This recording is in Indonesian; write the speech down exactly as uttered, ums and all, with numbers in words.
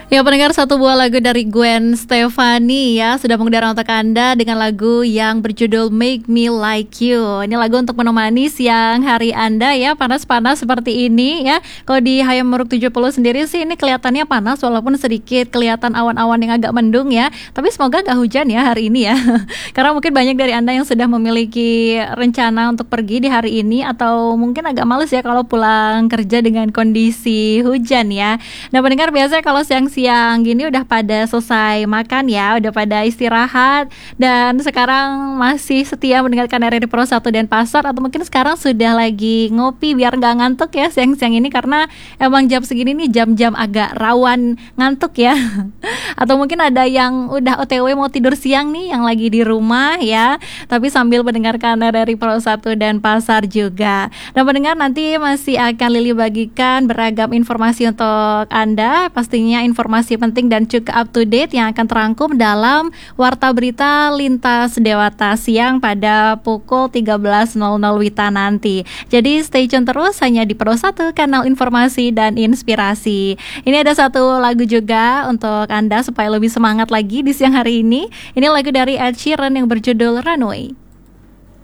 Ya pendengar, satu buah lagu dari Gwen Stefani ya sudah mengudara untuk Anda dengan lagu yang berjudul Make Me Like You. Ini lagu untuk menemani siang hari Anda ya, panas-panas seperti ini ya. Kalau di Hayam Muruk tujuh puluh sendiri sih ini kelihatannya panas walaupun sedikit kelihatan awan-awan yang agak mendung ya. Tapi semoga gak hujan ya hari ini ya. Karena mungkin banyak dari Anda yang sudah memiliki rencana untuk pergi di hari ini, atau mungkin agak males ya kalau pulang kerja dengan kondisi hujan ya. Nah pendengar, biasanya kalau siang-siang Siang gini udah pada selesai makan ya, udah pada istirahat, dan sekarang masih setia mendengarkan R R I Pro satu Denpasar, atau mungkin sekarang sudah lagi ngopi biar nggak ngantuk ya siang-siang ini, karena emang jam segini nih jam-jam agak rawan ngantuk ya. Atau mungkin ada yang udah O T W mau tidur siang nih yang lagi di rumah ya, tapi sambil mendengarkan R R I Pro satu Denpasar juga. Dan pendengar, nanti masih akan Lili bagikan beragam informasi untuk Anda, pastinya informasi informasi penting dan juga up to date yang akan terangkum dalam Warta Berita Lintas Dewata siang pada pukul tiga belas nol nol Wita nanti. Jadi stay tune terus hanya di Pro satu, kanal informasi dan inspirasi. Ini ada satu lagu juga untuk Anda supaya lebih semangat lagi di siang hari ini. Ini lagu dari Ed Sheeran yang berjudul Runway.